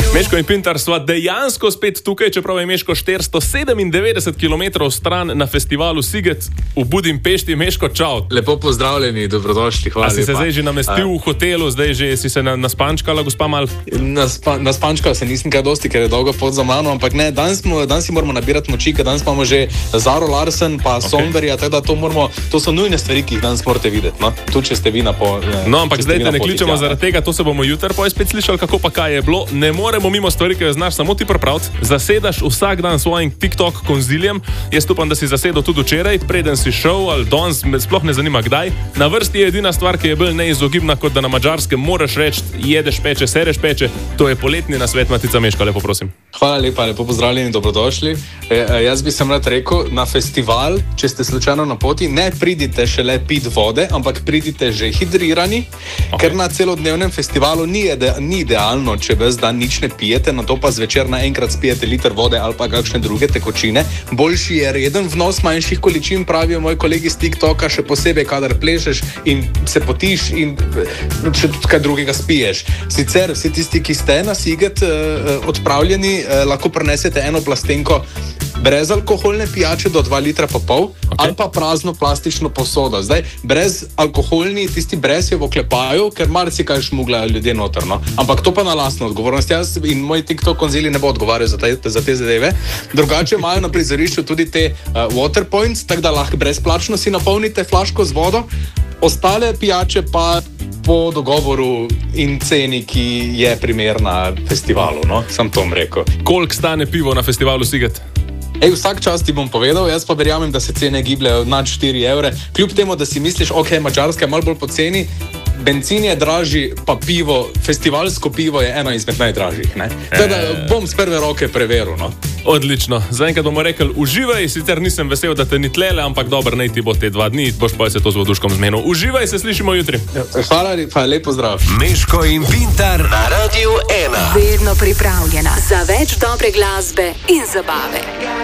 Meško in Pintar sva dejansko spet tukaj, čeprav je Meško 497 km stran na festivalu Siget v Budimpešti. Meško, čau. Lepo pozdravljeni, dobrodošli, hvala lepa. Si se zdaj že namestil v hotelu, zdaj že si se naspančkala, gospa mal? Naspančkala se nisem kaj dosti, ker je dolga pot za mano, ampak ne, danes si moramo nabirati moči, ker danes imamo že Zaro Larsen pa Sonberja, tako da to so nujne stvari, ki jih danes morate videti, no? Tu, če ste vi na poti. No, ampak zdaj te ne kličemo zaradi tega, to se bomo jutri spet slišali, kako pa kaj je bilo. Ne moremo mimo stvari, ki jo znaš samo ti pripraviti. Zasedaš vsak dan svojim TikTok konziljem. Jaz upam, da si zasedal tudi včeraj, preden si šel ali danes, me sploh ne zanima kdaj. Na vrsti je edina stvar, ki je bolj neizogibna, kot da na Madžarskem moraš reči, jedeš peče, sereš peče. To je poletni nasvet, Matica Meška, lepo prosim. Hvala lepa, lepo pozdravljeni, dobrodošli. Jaz bi sem rad rekel, na festival, če ste slučajno na poti, ne pridite šele pit vode, ampak pridite že hidrirani, ker na celodnevnem festivalu ni idealno, če ves dan nič ne pijete, na to pa zvečer naenkrat spijete liter vode ali pa kakšne druge tekočine. Boljši je reden vnos manjših količin, pravijo moji kolegi z TikToka, še posebej, kadar plešeš in se potiš in še tudi kaj drugega spiješ. Sicer vsi tisti, ki ste na Siget odpravljeni, lahko prinesete eno plastenko brezalkoholne pijače do 2,5 litra ali pa prazno plastično posodo. Zdaj, brezalkoholni, tisti brez je v oklepaju, ker marsikaj šmuglajo ljudje noter, no? Ampak to pa na lastno odgovornost. Jaz in moj TikTok konzili ne bo odgovarjal za te zadeve. Drugače imajo na prizorišču tudi te water points, tako da lahko brezplačno si napolnite flaško z vodo, ostale pijače pa po dogovoru in ceni, ki je primerna festivalu, no? Sam to rekel. Koliko stane pivo na festivalu Siget? Vsak čas ti bom povedal, jaz pa verjamem, da se cene gibljajo nad 4 evre. Kljub temu, da si misliš, Madžarska je malo bolj poceni, bencin je dražji, pa pivo, festivalsko pivo je eno izmed najdražjih, ne? Teda bom z prve roke preveril, no? Odlično. Zaenkrat bomo rekli, uživaj, sicer nisem vesel, da te ni tlele, ampak dobro, naj ti bo te 2 dni, boš pa se to z voduškom zmenil. Uživaj, se slišimo jutri. Hvala lepa, lepo zdrav. Meško in Pintar na Radiu 1. Vedno pripravljena za več dobre glasbe in zabave.